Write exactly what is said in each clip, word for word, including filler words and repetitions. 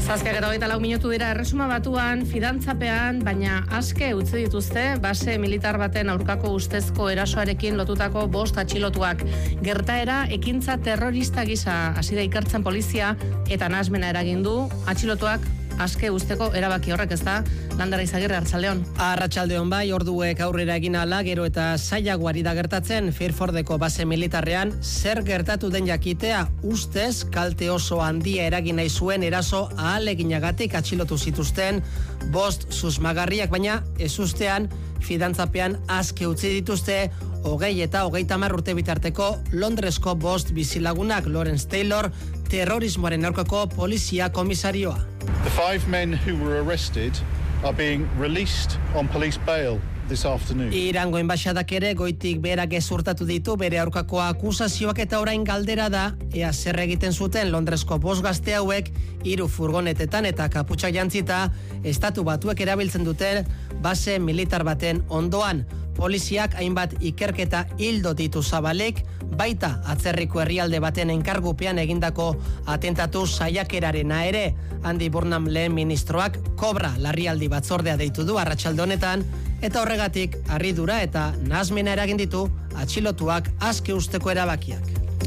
Zazpiak eta hogeita lau minutu dira Erresuma Batuan, fidantzapean, baina aske utzi dituzte base militar baten aurkako ustezko erasoarekin lotutako bost atxilotuak. Gertaera ekintza terrorista gisa hasi da ikertzen polizia eta nahasmena eragin du atxilotuak aske usteko erabaki horrek, ez da? Landara Izagirre, Arratsaldeon. Arratsaldeon bai, orduek aurrera egin ahala, gero eta zailagoari da gertatzen Fairfordeko base militarrean zer gertatu den jakitea, ustez kalte oso handia eragin nahi zuen eraso ahaleginagatik atxilotu zituzten bost susmagarriak, baina ez ustean fidantzapean aske utzi dituzte hogei eta hogeita hamar urte bitarteko Londresko bost bizilagunak. Lawrence Taylor, terrorismoaren aurkako polizia komisarioa. The five men who were arrested are being released on police bail this afternoon. Irango enbaixadak ere goitik berak gezurtatu ditu bere aurkako akusazioak eta orain galdera da ea zer egiten zuten Londresko bost gazte hauek hiru furgonetetan eta kaputxak jantzita estatu batuek erabiltzen duten base militar baten ondoan. Poliziak hainbat ikerketa hildo ditu zabalek, baita atzerriko herrialde baten enkargupean egindako atentatu saiakerarena ere. Andy Burnham lehen ministroak kobra larrialdi batzordea deitu du arratsalde honetan, eta horregatik harridura eta nahasmena eragin ditu atxilotuak aske usteko erabakiak.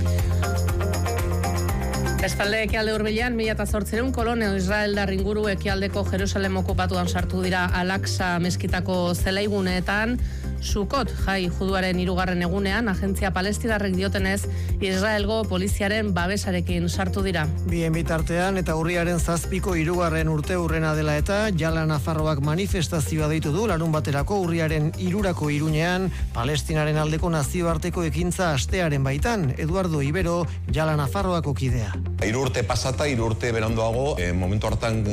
Bestalde ekialde hurbilean, mila eta zortziehun kolonel israeldar inguru ekialdeko Jerusalem okupatuan sartu dira Al-Aqsa meskitako zelaiguneetan. Sukot jai juduaren hirugarren egunean, agentzia palestinarrek diotenez, Israelgo poliziaren babesarekin sartu dira. Bien bitartean eta urriaren zazpiko hirugarren urte urrena dela eta Jala Nafarroak manifestazioa deitu du larun baterako urriaren hirurako Iruñean, Palestinaren aldeko nazioarteko ekintza astearen baitan. Eduardo Ibero, Jala Nafarroako kidea. Hiru urte pasata, hiru urte beranduago, e, momentu hartan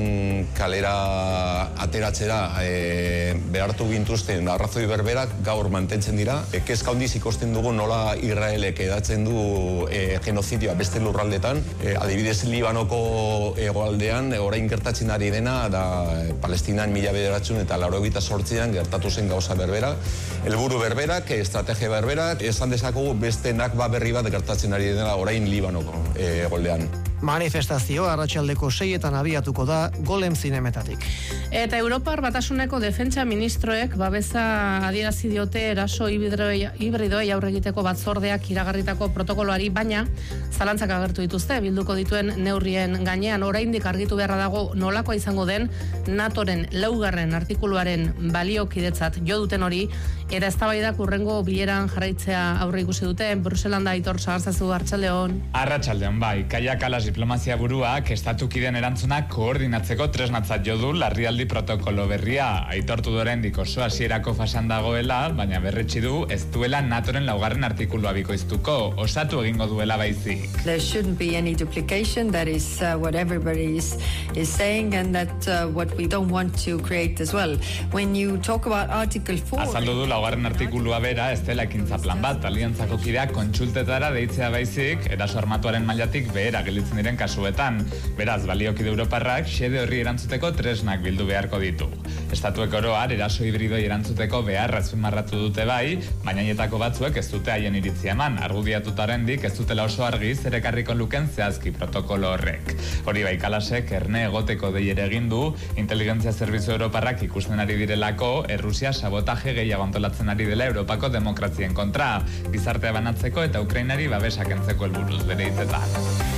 kalera ateratzera e, behartu gintuzten arrazoi berberak gaur mantentzen dira. E, kezka handiz ikusten dugu nola Israelek edatzen du e, genozidioa beste lurraldetan. E, adibidez Libanoko hegoaldean e, orain gertatzen ari dena da e, Palestinan mila bederatziehun eta laurogeita zortzian gertatu zen gauza berbera. Helburu berberak, estrategia berberak, esan dezakugu beste nakba berri bat gertatzen ari dena orain Libanoko e, hegoaldean. Manifestazio arratsaldeko seietan abiatuko da Golem zinemetatik. Eta Europar Batasuneko defentsa ministroek babesa adierazi diote eraso hibridoei aurre egiteko batzordeak iragarritako protokoloari, baina zalantzak agertu dituzte bilduko dituen neurrien gainean. Oraindik argitu beharra dago nolakoa izango den NATOren laugarren artikuluaren baliokidetzat jo duten hori, eta eztabaidak hurrengo bileran jarraitzea aurre ikusi dute. Bruselan da Aitor Sagarzazu, Arratsaldeon. Arratsaldeon bai, Kaia Kalas diplomazia buruak estatukideen erantzuna koordinatzeko tresnatzat jo du larrialdi protokolo berria. Aitortu oraindik oso hasierako fasan dagoela, baina berretsi du ez duela NATOren laugarren artikulua bikoiztuko, osatu egingo duela baizik. There shouldn't be any duplication, that is uh, what everybody is, is saying, and that uh, what we don't want to create as well. When you talk about Article four... Azaldu du laugarren artikulua bera ez dela ekintza plan bat, aliantzako kideak kontsultetara deitzea baizik, eraso armatuaren mailatik behera gelitzen diren kasuetan. Beraz, baliokide Europarrak xede horri erantzuteko tresnak bildu beharko ditu. Estatuek oroar eraso hibridoi erantzuteko beharra azpimarratu dute bai, baina haietako batzuek ez dute haien iritzia eman, argudiatuta oraindik ez dutela oso argi zer ekarriko luken zehazki protokolo horrek. Hori bai Kalasek erne egoteko dei ere egin du, inteligentzia zerbitzu Europarrak ikusten ari direlako, Errusia sabotaje gehiago antolatzen ari dela Europako demokrazien kontra, gizartea banatzeko eta Ukrainari babesak kentzeko helburuz bere hitzetan.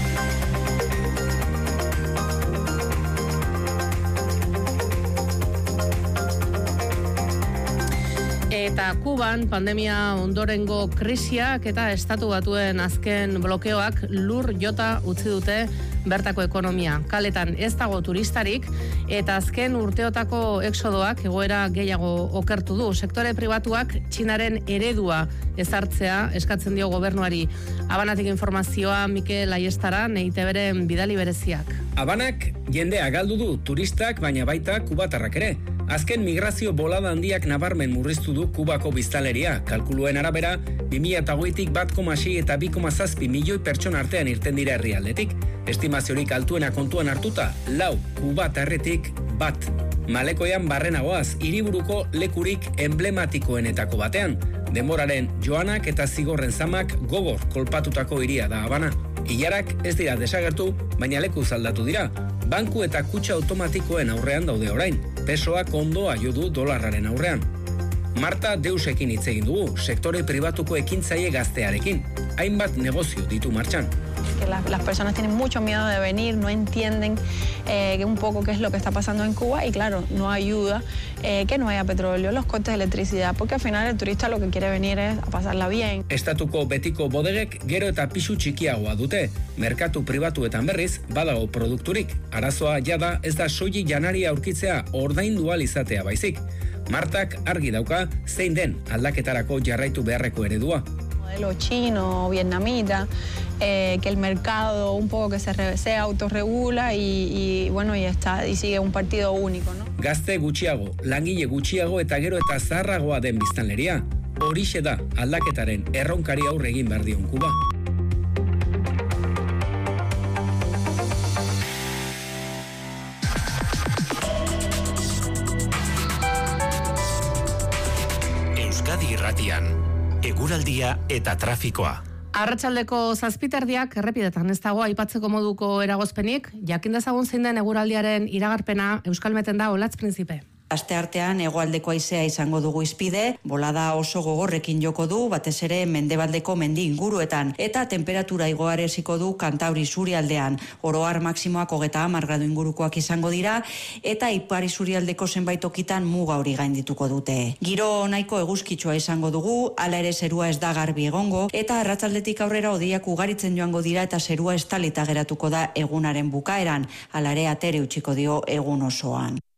Eta Kuban pandemia ondorengo krisiak eta estatu batuen azken blokeoak lur jota utzi dute bertako ekonomia. Kaletan ez dago turistarik eta azken urteotako exodoak egoera gehiago okertu du. Sektore pribatuak Txinaren eredua ezartzea eskatzen dio gobernuari. Habanatik informazioa Mikel Aiestaran, E I Te Beren bidali bereziak. Habanak jendea galdu du, turistak baina baita kubatarrak ere. Azken migrazio bolada handiak nabarmen murriztu du Kubako biztaleria. Kalkuluen arabera, bi mila hogeitik bat koma sei eta bi koma zazpi milioi pertsona artean irten dira herrialdetik. Estimaziorik altuena kontuan hartuta, lau kubatarretik bat. Malekoian barrenagoaz, hiriburuko lekurik emblematikoenetako batean. Denboraren joanak eta zigorren zamak gogor kolpatutako hiria da Habana. Ilarak ez dira desagertu, baina leku aldatu dira. Banku eta kutxa automatikoen aurrean daude orain. Pesoak ondo aio du dolarraren aurrean. Marta Deusekin hitz egin dugu, sektore pribatuko ekintzaile gaztearekin. Hainbat negozio ditu martxan. Que las, las personas tienen mucho miedo de venir, no entienden eh, que un poco qué es lo que está pasando en Cuba y claro, no ayuda eh, que no haya petróleo, los costes de electricidad, porque al final el turista lo que quiere venir es a pasarla bien. Estatuko betiko bodegek gero eta pisu txikiagoa dute. Merkatu pribatuetan berriz, badago produkturik. Arazoa jada ez da soilik janaria aurkitzea ordaindu ahal izatea baizik. Martak argi dauka zein den aldaketarako jarraitu beharreko eredua. Modelo chino, vietnamita, eh, que el mercado un poco que se, re, se autorregula y, y bueno, y está y sigue un partido único, ¿no? Gazte gutxiago, langile gutxiago eta gero eta zaharragoa den biztanleria. Horixe da aldaketaren erronkari aurre egin behar dion Kuba. Euskadi Irratian, eguraldia eta trafikoa. Arratsaldeko zazpiterdiak errepidetan ez dago aipatzeko moduko eragozpenik, jakin dezagun zein den eguraldiaren iragarpena Euskalmeten da Olatz Prinzipe. Asteartean hegoaldeko haizea izango dugu izpide, bolada oso gogorrekin joko du, batez ere mendebaldeko mendi inguruetan, eta temperatura igoareziko du Kantauri surialdean. Oroar maksimoak hogeita hamar gradu ingurukoak izango dira, eta ipari surialdeko zenbait tokitan muga hori gaindituko dute. Giro nahiko eguzkitsua izango dugu, hala ere zerua ez da garbi egongo, eta arratsaldetik aurrera hodeiak ugaritzen joango dira eta zerua estalita geratuko da egunaren bukaeran, hala ere atere utziko dio egun osoan.